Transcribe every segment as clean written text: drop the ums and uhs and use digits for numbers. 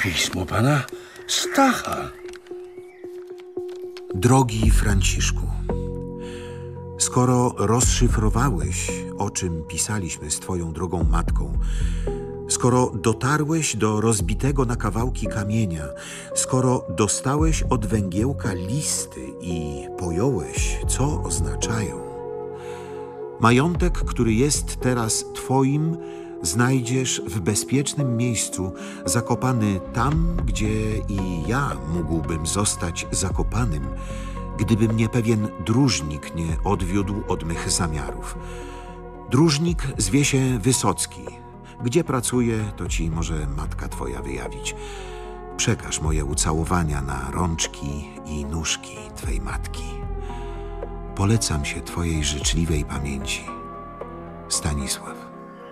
Pismo pana Stacha. Drogi Franciszku, skoro rozszyfrowałeś, o czym pisaliśmy z twoją drogą matką, skoro dotarłeś do rozbitego na kawałki kamienia, skoro dostałeś od węgiełka listy i pojąłeś, co oznaczają, majątek, który jest teraz twoim, znajdziesz w bezpiecznym miejscu, zakopany tam, gdzie i ja mógłbym zostać zakopanym, gdyby mnie pewien dróżnik nie odwiódł od mych zamiarów. Dróżnik zwie się Wysocki. Gdzie pracuje, to ci może matka twoja wyjawić. Przekaż moje ucałowania na rączki i nóżki twej matki. Polecam się twojej życzliwej pamięci. Stanisław.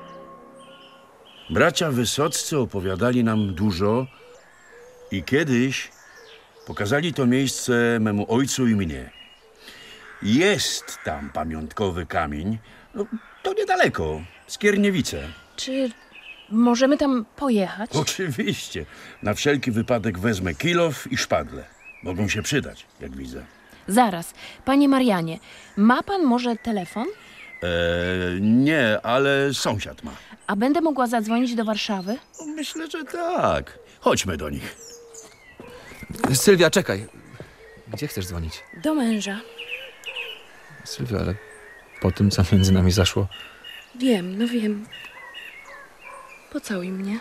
Bracia Wysoccy opowiadali nam dużo i kiedyś pokazali to miejsce memu ojcu i mnie. Jest tam pamiątkowy kamień, no, to niedaleko, Skierniewice. Czy możemy tam pojechać? Oczywiście, na wszelki wypadek wezmę kilof i szpadle. Mogą się przydać, jak widzę. Zaraz. Panie Marianie, ma pan może telefon? Nie, ale sąsiad ma. A będę mogła zadzwonić do Warszawy? Myślę, że tak. Chodźmy do nich. Sylwia, czekaj. Gdzie chcesz dzwonić? Do męża. Sylwia, ale po tym, co między nami zaszło... Wiem, no wiem. Pocałuj mnie.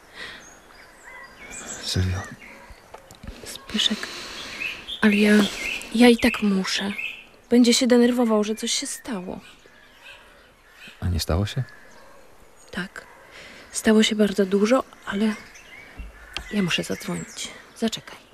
Sylwia, Zbyszek. Ale ja i tak muszę. Będzie się denerwował, że coś się stało. a nie stało się? Tak. Stało się bardzo dużo, ale ja muszę zadzwonić. Zaczekaj.